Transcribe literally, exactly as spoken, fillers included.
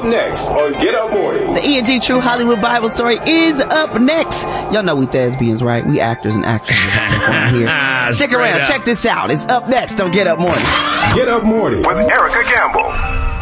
up next on Get Up Morning. The E and G True Hollywood Bible Story is up next. Y'all know we thespians, right? We actors and actresses. Here. Stick around. Up. Check this out. It's up next on Get Up Morning. Get Up Morning with Erica Campbell.